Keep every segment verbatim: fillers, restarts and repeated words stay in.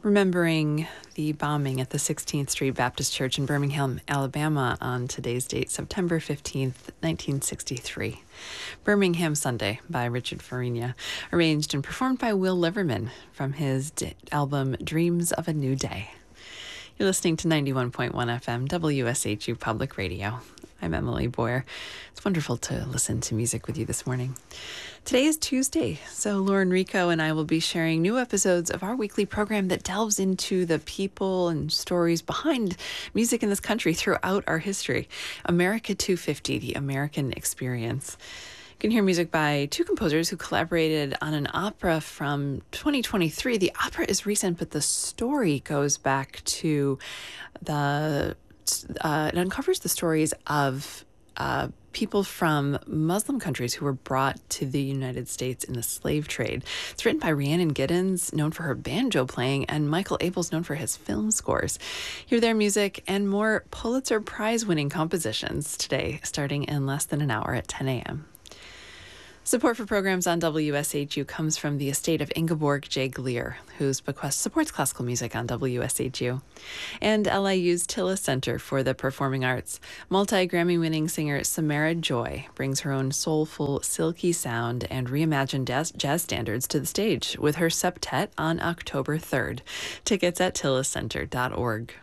remembering the bombing at the sixteenth Street Baptist Church in Birmingham, Alabama on today's date, September fifteenth, nineteen sixty-three. Birmingham Sunday by Richard Farina, arranged and performed by Will Liverman from his d- album Dreams of a New Day. You're listening to ninety-one point one F M, W S H U Public Radio. I'm Emily Boyer. It's wonderful to listen to music with you this morning. Today is Tuesday, so Lauren Rico and I will be sharing new episodes of our weekly program that delves into the people and stories behind music in this country throughout our history. America two fifty, the American Experience. You can hear music by two composers who collaborated on an opera from twenty twenty-three. The opera is recent, but the story goes back to the, uh, it uncovers the stories of uh, people from Muslim countries who were brought to the United States in the slave trade. It's written by Rhiannon Giddens, known for her banjo playing, and Michael Abels, known for his film scores. Hear their music and more Pulitzer Prize-winning compositions today, starting in less than an hour at ten a.m. Support for programs on W S H U comes from the estate of Ingeborg J. Gleer, whose bequest supports classical music on W S H U, and L I U's Tillis Center for the Performing Arts. Multi-Grammy-winning singer Samara Joy brings her own soulful, silky sound and reimagined jazz, jazz standards to the stage with her septet on October third. Tickets at tillis center dot org.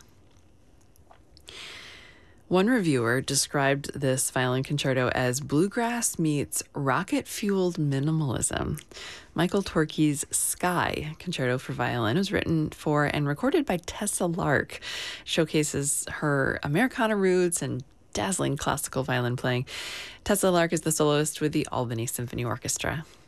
One reviewer described this violin concerto as bluegrass meets rocket-fueled minimalism. Michael Torke's Sky Concerto for Violin was written for and recorded by Tessa Lark, showcases her Americana roots and dazzling classical violin playing. Tessa Lark is the soloist with the Albany Symphony Orchestra.